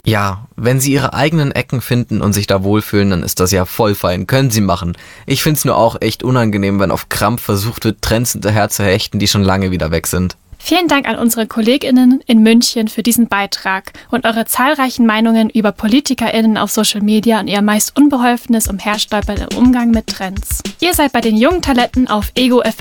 Ja, wenn sie ihre eigenen Ecken finden und sich da wohlfühlen, dann ist das ja voll fein. Können sie machen. Ich find's nur auch echt unangenehm, wenn auf Krampf versucht wird, Trends hinterher zu hechten, die schon lange wieder weg sind. Vielen Dank an unsere KollegInnen in München für diesen Beitrag und eure zahlreichen Meinungen über PolitikerInnen auf Social Media und ihr meist unbeholfenes Umherstolpern im Umgang mit Trends. Ihr seid bei den jungen Talenten auf Ego FM